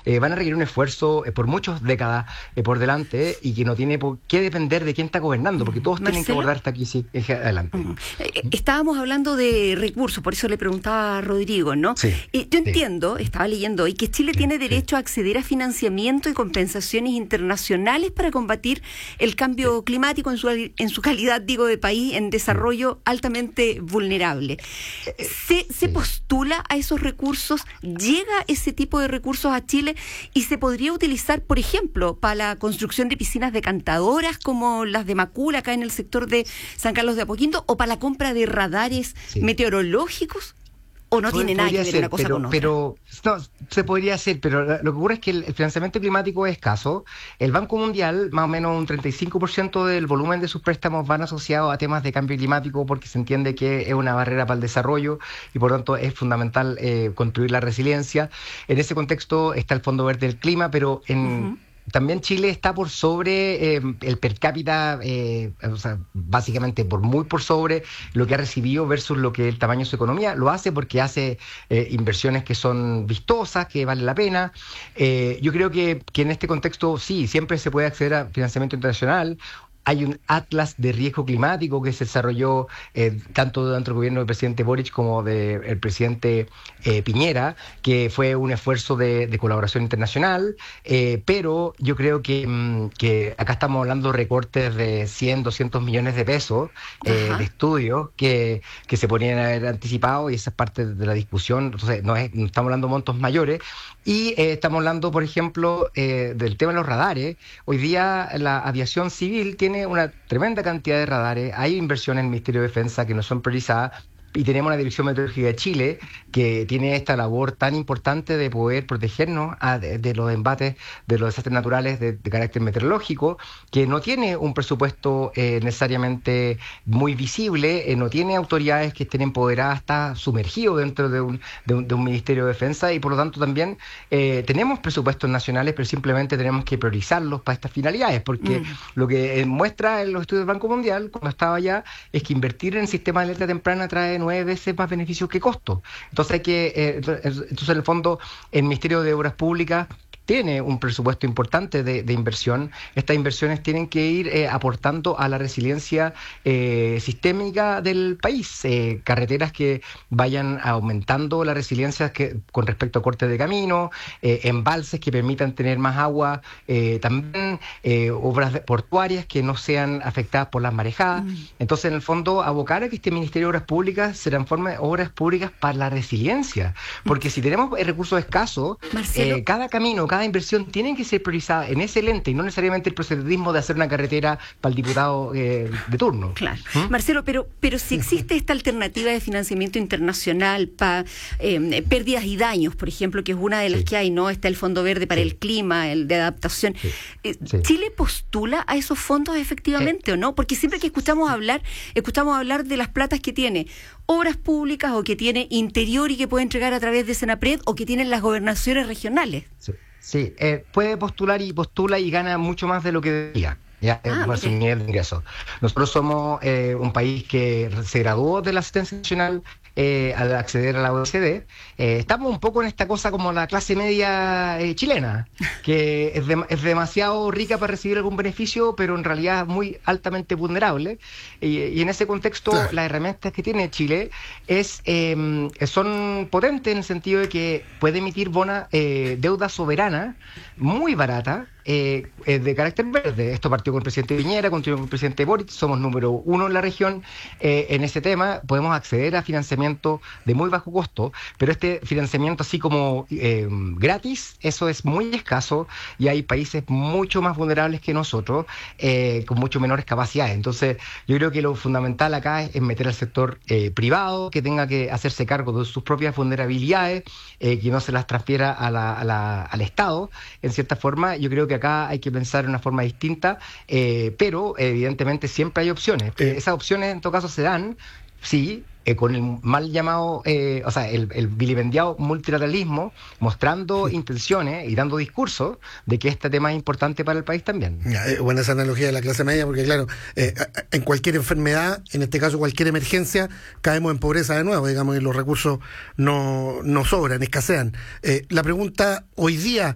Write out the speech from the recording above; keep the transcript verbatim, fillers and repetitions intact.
eh, van a requerir un esfuerzo eh, por muchas décadas eh, por delante y que no tiene por qué depender de quién está gobernando, porque todos Marcelo, tienen que abordar esta crisis hacia adelante. Uh-huh. Eh, estábamos hablando de recursos, por eso le preguntaba a Rodrigo, ¿no? Sí, y yo sí. entiendo, estaba leyendo hoy, que Chile Sí, tiene derecho sí. a acceder a financiamiento y compensaciones internacionales para combatir el cambio Sí. climático en su, en su calidad, digo, de país en desarrollo altamente vulnerable. ¿Se, se Sí. postula a esos recursos? ¿Llega ese tipo de recursos a Chile? ¿Y se podría utilizar, por ejemplo, para la construcción de piscinas decantadoras como las de Macula, acá en el sector de San Carlos de Apoquindo, o para la compra de radares Sí. meteorológicos? ¿O no Pod- tiene nada que podría ver ser, una cosa pero, con otra? pero no, se podría hacer, pero la- lo que ocurre es que el, el financiamiento climático es escaso. El Banco Mundial, más o menos un treinta y cinco por ciento del volumen de sus préstamos van asociados a temas de cambio climático porque se entiende que es una barrera para el desarrollo y por lo tanto es fundamental eh, construir la resiliencia. En ese contexto está el Fondo Verde del Clima, pero en... Uh-huh. También Chile está por sobre eh, el per cápita, eh, o sea, básicamente por muy por sobre lo que ha recibido versus lo que es el tamaño de su economía. Lo hace porque hace eh, inversiones que son vistosas, que valen la pena. Eh, yo creo que, que en este contexto sí, siempre se puede acceder a financiamiento internacional. Hay un atlas de riesgo climático que se desarrolló eh, tanto dentro del gobierno del presidente Boric como del presidente eh, Piñera, que fue un esfuerzo de, de colaboración internacional, eh, pero yo creo que, mm, que acá estamos hablando de recortes de cien, doscientos millones de pesos eh, Ajá. de estudios que, que se podrían haber anticipado y esa es parte de la discusión. Entonces, no, es, no estamos hablando de montos mayores y eh, estamos hablando, por ejemplo, eh, del tema de los radares. Hoy día la aviación civil tiene una tremenda cantidad de radares, hay inversiones en el Ministerio de Defensa que no son priorizadas y tenemos una Dirección Meteorológica de Chile que tiene esta labor tan importante de poder protegernos a, de, de los embates de los desastres naturales de, de carácter meteorológico, que no tiene un presupuesto eh, necesariamente muy visible, eh, no tiene autoridades que estén empoderadas, está sumergido dentro de un, de un, de un Ministerio de Defensa y por lo tanto también eh, tenemos presupuestos nacionales, pero simplemente tenemos que priorizarlos para estas finalidades, porque Mm. lo que eh, muestra en los estudios del Banco Mundial, cuando estaba allá, es que invertir en sistemas de alerta temprana trae nueve veces más beneficios que costos. Entonces hay que, eh, entonces en el fondo, el Ministerio de Obras Públicas tiene un presupuesto importante de, de inversión. Estas inversiones tienen que ir eh, aportando a la resiliencia eh, sistémica del país. Eh, carreteras que vayan aumentando la resiliencia que, con respecto a cortes de camino, eh, embalses que permitan tener más agua, eh, también eh, obras de- portuarias que no sean afectadas por las marejadas. Mm. Entonces, en el fondo, abocar a que este Ministerio de Obras Públicas se transforme en obras públicas para la resiliencia. Porque si tenemos eh, recursos escasos, Marcelo. eh, cada camino, cada inversión tienen que ser priorizadas en ese lente y no necesariamente el proselitismo de hacer una carretera para el diputado eh, de turno. Claro. ¿Mm? Marcelo, pero, pero si existe esta alternativa de financiamiento internacional para eh, pérdidas y daños, por ejemplo, que es una de las Sí. que hay, ¿no? Está el Fondo Verde para Sí. el Clima, el de adaptación. Sí. Eh, Sí. ¿Chile postula a esos fondos efectivamente o no? Porque siempre que escuchamos hablar, escuchamos hablar de las platas que tiene obras públicas o que tiene Interior y que puede entregar a través de Senapred o que tienen las gobernaciones regionales. Sí, sí, eh, puede postular y postula y gana mucho más de lo que debería. Ya, eh, Ah, por su mire. nivel de ingreso. Nosotros somos eh, un país que se graduó de la asistencia nacional eh, al acceder a la O E C D. Eh, estamos un poco en esta cosa como la clase media eh, chilena, que es, dem- es demasiado rica para recibir algún beneficio, pero en realidad muy altamente vulnerable. Y, y en ese contexto, Claro. las herramientas que tiene Chile es eh, son potentes en el sentido de que puede emitir bona, eh, deuda soberana muy barata, eh, eh, de carácter verde. Esto partió con el presidente Piñera, continuó con el presidente Boric, somos número uno en la región eh, en ese tema, podemos acceder a financiamiento de muy bajo costo, pero este financiamiento así como eh, gratis, eso es muy escaso y hay países mucho más vulnerables que nosotros, eh, con mucho menores capacidades. Entonces, yo creo que lo fundamental acá es, es meter al sector eh, privado, que tenga que hacerse cargo de sus propias vulnerabilidades, eh, que no se las transfiera a la, a la, al Estado, en cierta forma. Yo creo que acá hay que pensar en una forma distinta, eh, pero evidentemente siempre hay opciones. Eh. Esas opciones en todo caso se dan, sí, eh, con el mal llamado, eh, o sea, el, el vilipendiado multilateralismo, mostrando intenciones y dando discursos de que este tema es importante para el país también. Ya, eh, buena esa analogía de la clase media, porque claro, eh, a- a- en cualquier enfermedad, en este caso cualquier emergencia, caemos en pobreza de nuevo, digamos, y los recursos no, no sobran, escasean. Eh, la pregunta hoy día